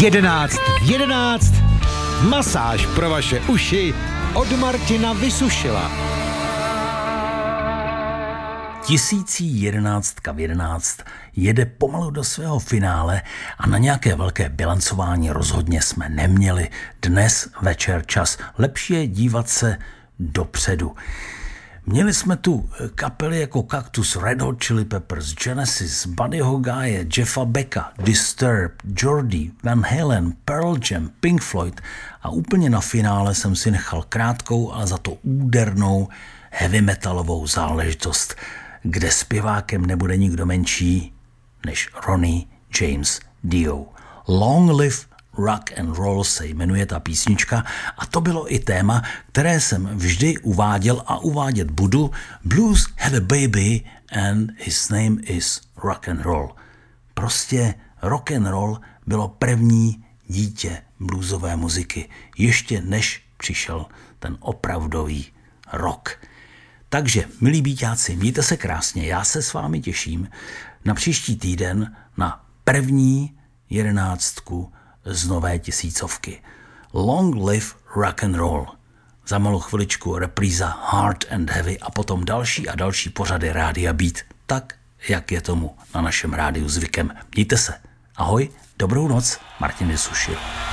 11. Masáž pro vaše uši od Martina Vysušila. 1011 v 11 jede pomalu do svého finále a na nějaké velké bilancování rozhodně jsme neměli. Dnes večer čas. Lepší je dívat se dopředu. Měli jsme tu kapely jako Cactus, Red Hot Chili Peppers, Genesis, Buddyho Guye, Jeffa Becka, Disturbed, Geordie, Van Halen, Pearl Jam, Pink Floyd a úplně na finále jsem si nechal krátkou, ale za to údernou heavy metalovou záležitost, kde zpěvákem nebude nikdo menší než Ronnie James Dio. Long Live Rock and Roll se jmenuje ta písnička a to bylo i téma, které jsem vždy uváděl a uvádět budu. Blues had a baby and his name is rock and roll. Prostě rock and roll bylo první dítě bluesové muziky, ještě než přišel ten opravdový rock. Takže, milí býťáci, mějte se krásně, já se s vámi těším na příští týden na první 11 z nové 1000. Long live rock and roll. Za malou chviličku repríza Hard and Heavy a potom další a další pořady Rádia Beat, tak jak je tomu na našem rádiu zvykem. Mějte se. Ahoj, dobrou noc, Martin Vysušil.